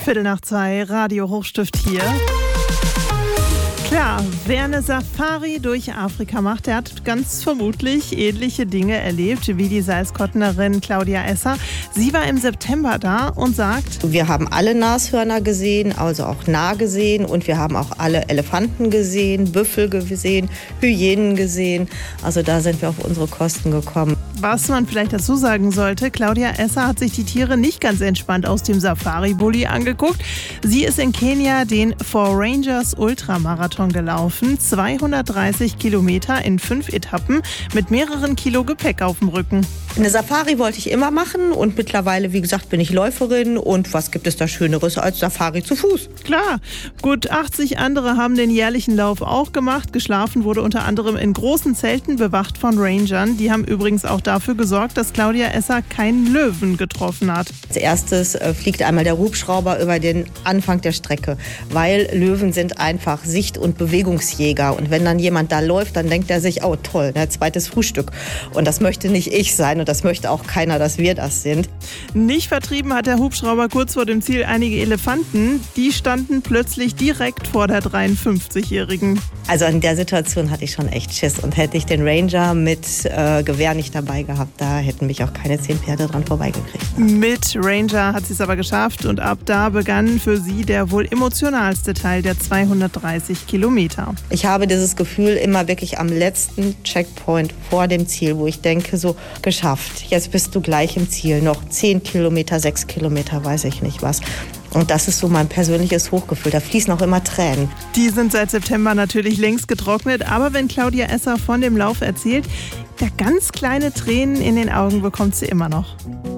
2:15, Radio Hochstift hier. Klar, wer eine Safari durch Afrika macht, der hat ganz vermutlich ähnliche Dinge erlebt, wie die Salzkottnerin Claudia Esser. Sie war im September da und sagt: Wir haben alle Nashörner gesehen, also auch nah gesehen, und wir haben auch alle Elefanten gesehen, Büffel gesehen, Hyänen gesehen. Also da sind wir auf unsere Kosten gekommen. Was man vielleicht dazu sagen sollte, Claudia Esser hat sich die Tiere nicht ganz entspannt aus dem Safari-Bulli angeguckt. Sie ist in Kenia den Four Rangers Ultramarathon gelaufen. 230 Kilometer in 5 Etappen mit mehreren Kilo Gepäck auf dem Rücken. Eine Safari wollte ich immer machen und mittlerweile, wie gesagt, bin ich Läuferin. Und was gibt es da Schöneres als Safari zu Fuß? Klar, gut 80 andere haben den jährlichen Lauf auch gemacht. Geschlafen wurde unter anderem in großen Zelten, bewacht von Rangern. Die haben übrigens auch dafür gesorgt, dass Claudia Esser keinen Löwen getroffen hat. Als erstes fliegt einmal der Hubschrauber über den Anfang der Strecke, weil Löwen sind einfach Sicht- und Bewegungsjäger. Und wenn dann jemand da läuft, dann denkt er sich, oh toll, ein zweites Frühstück. Und das möchte nicht ich sein und das möchte auch keiner, dass wir das sind. Nicht vertrieben hat der Hubschrauber kurz vor dem Ziel einige Elefanten. Die standen plötzlich direkt vor der 53-Jährigen. Also in der Situation hatte ich schon echt Schiss. Und hätte ich den Ranger mit Gewehr nicht dabei gehabt, da hätten mich auch keine 10 Pferde dran vorbeigekriegt. Mit Ranger hat sie es aber geschafft und ab da begann für sie der wohl emotionalste Teil der 230 Kilometer. Ich habe dieses Gefühl immer wirklich am letzten Checkpoint vor dem Ziel, wo ich denke, so geschafft, jetzt bist du gleich im Ziel, noch 10 Kilometer, 6 Kilometer, weiß ich nicht was. Und das ist so mein persönliches Hochgefühl. Da fließen auch immer Tränen. Die sind seit September natürlich längst getrocknet. Aber wenn Claudia Esser von dem Lauf erzählt, da ganz kleine Tränen in den Augen bekommt sie immer noch.